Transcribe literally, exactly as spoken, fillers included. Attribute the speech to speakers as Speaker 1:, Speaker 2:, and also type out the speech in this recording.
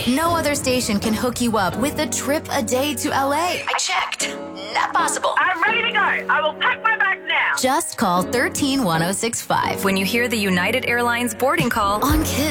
Speaker 1: No other station can hook you up with a trip a day to L A. I checked. Not possible.
Speaker 2: I'm ready to go. I will pack my bags now.
Speaker 1: Just call one three one oh six five
Speaker 3: when you hear the United Airlines boarding call
Speaker 1: on Kiss.